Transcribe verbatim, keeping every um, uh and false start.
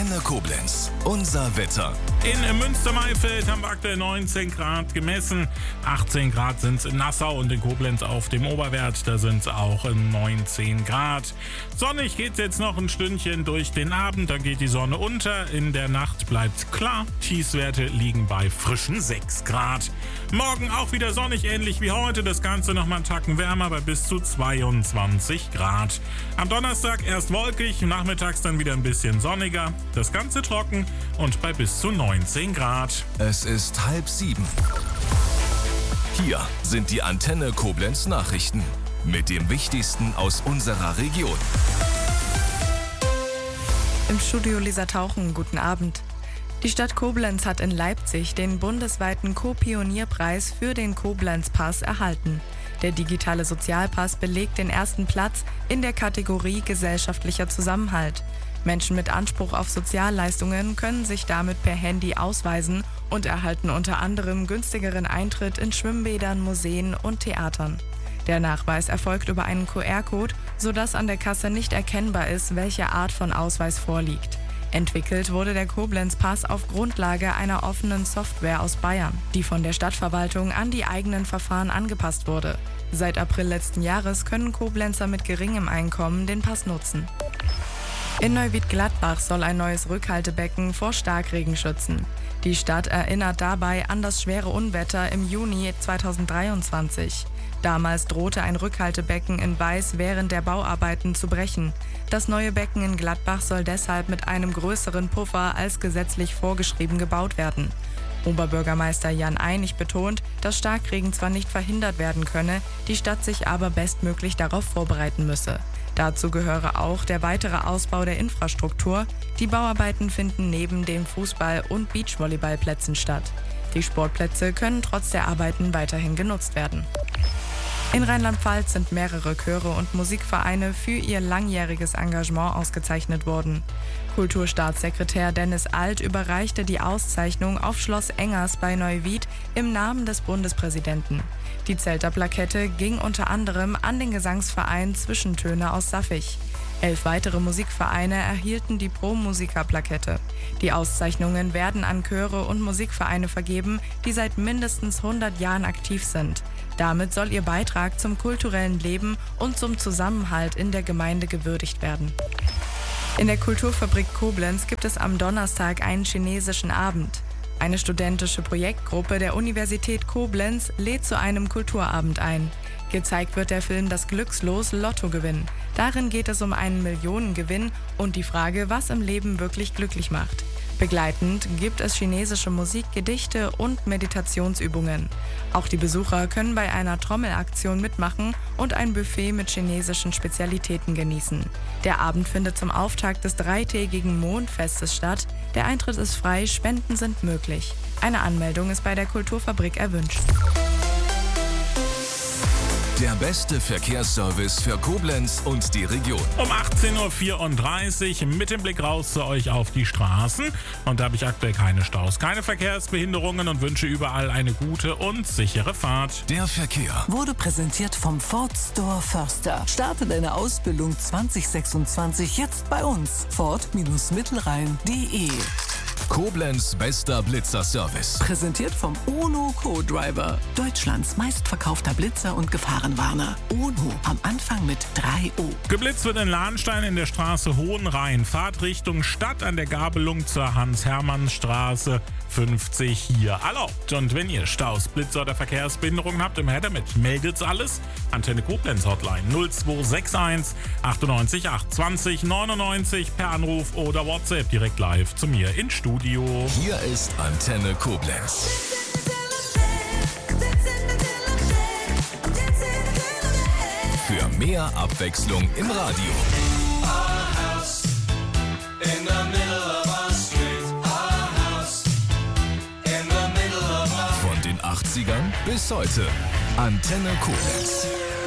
Antenne Koblenz. Unser Wetter. In Münster-Maifeld haben wir aktuell neunzehn Grad gemessen. achtzehn Grad sind es in Nassau und in Koblenz auf dem Oberwert. Da sind es auch neunzehn Grad. Sonnig geht es jetzt noch ein Stündchen durch den Abend. Dann geht die Sonne unter. In der Nacht bleibt klar. Tiefstwerte liegen bei frischen sechs Grad. Morgen auch wieder sonnig, ähnlich wie heute. Das Ganze nochmal einen Tacken wärmer bei bis zu zweiundzwanzig Grad. Am Donnerstag erst wolkig, nachmittags dann wieder ein bisschen sonniger. Das Ganze trocken und bei bis zu neunzehn Grad. Es ist halb sieben. Hier sind die Antenne Koblenz Nachrichten mit dem Wichtigsten aus unserer Region. Im Studio Lisa Tauchen, guten Abend. Die Stadt Koblenz hat in Leipzig den bundesweiten Co-Pionierpreis für den Koblenz-Pass erhalten. Der digitale Sozialpass belegt den ersten Platz in der Kategorie gesellschaftlicher Zusammenhalt. Menschen mit Anspruch auf Sozialleistungen können sich damit per Handy ausweisen und erhalten unter anderem günstigeren Eintritt in Schwimmbädern, Museen und Theatern. Der Nachweis erfolgt über einen Q R-Code, sodass an der Kasse nicht erkennbar ist, welche Art von Ausweis vorliegt. Entwickelt wurde der Koblenz-Pass auf Grundlage einer offenen Software aus Bayern, die von der Stadtverwaltung an die eigenen Verfahren angepasst wurde. Seit April letzten Jahres können Koblenzer mit geringem Einkommen den Pass nutzen. In Neuwied-Gladbach soll ein neues Rückhaltebecken vor Starkregen schützen. Die Stadt erinnert dabei an das schwere Unwetter im Juni zweitausenddreiundzwanzig. Damals drohte ein Rückhaltebecken in Weiß während der Bauarbeiten zu brechen. Das neue Becken in Gladbach soll deshalb mit einem größeren Puffer als gesetzlich vorgeschrieben gebaut werden. Oberbürgermeister Jan Einig betont, dass Starkregen zwar nicht verhindert werden könne, die Stadt sich aber bestmöglich darauf vorbereiten müsse. Dazu gehöre auch der weitere Ausbau der Infrastruktur. Die Bauarbeiten finden neben den Fußball- und Beachvolleyballplätzen statt. Die Sportplätze können trotz der Arbeiten weiterhin genutzt werden. In Rheinland-Pfalz sind mehrere Chöre und Musikvereine für ihr langjähriges Engagement ausgezeichnet worden. Kulturstaatssekretär Dennis Alt überreichte die Auszeichnung auf Schloss Engers bei Neuwied im Namen des Bundespräsidenten. Die Zelter-Plakette ging unter anderem an den Gesangsverein Zwischentöne aus Saffig. Elf weitere Musikvereine erhielten die Pro-Musiker-Plakette. Die Auszeichnungen werden an Chöre und Musikvereine vergeben, die seit mindestens hundert Jahren aktiv sind. Damit soll ihr Beitrag zum kulturellen Leben und zum Zusammenhalt in der Gemeinde gewürdigt werden. In der Kulturfabrik Koblenz gibt es am Donnerstag einen chinesischen Abend. Eine studentische Projektgruppe der Universität Koblenz lädt zu einem Kulturabend ein. Gezeigt wird der Film Das Glückslos Lottogewinn. Darin geht es um einen Millionengewinn und die Frage, was im Leben wirklich glücklich macht. Begleitend gibt es chinesische Musik, Gedichte und Meditationsübungen. Auch die Besucher können bei einer Trommelaktion mitmachen und ein Buffet mit chinesischen Spezialitäten genießen. Der Abend findet zum Auftakt des dreitägigen Mondfestes statt. Der Eintritt ist frei, Spenden sind möglich. Eine Anmeldung ist bei der Kulturfabrik erwünscht. Der beste Verkehrsservice für Koblenz und die Region. Um achtzehn Uhr vierunddreißig mit dem Blick raus zu euch auf die Straßen. Und da habe ich aktuell keine Staus, keine Verkehrsbehinderungen und wünsche überall eine gute und sichere Fahrt. Der Verkehr wurde präsentiert vom Ford Store Förster. Starte deine Ausbildung zwanzig sechsundzwanzig jetzt bei uns. Ford Mittelrhein punkt de. Koblenz bester Blitzerservice. Präsentiert vom UNO Co-Driver. Deutschlands meistverkaufter Blitzer und Gefahrenwarner. UNO am Anfang mit drei O. Geblitzt wird in Lahnstein in der Straße Hohenrhein. Fahrtrichtung Stadt an der Gabelung zur Hans-Hermann-Straße fünfzig hier erlaubt. Und wenn ihr Staus, Blitzer oder Verkehrsbehinderungen habt, immer her damit. Meldet's alles. Antenne Koblenz Hotline null zwei sechs eins achtundneunzig acht zwanzig neunundneunzig per Anruf oder WhatsApp direkt live zu mir ins Studio. Hier ist Antenne Koblenz. Für mehr Abwechslung im Radio. Von den achtzigern bis heute. Antenne Koblenz.